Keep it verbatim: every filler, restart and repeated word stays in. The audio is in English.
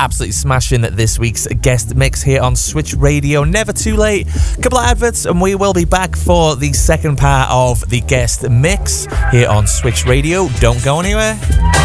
absolutely smashing this week's guest mix here on Switch Radio. Never too late. A couple of adverts and we will be back for the second part of the guest mix here on Switch Radio. Don't go anywhere.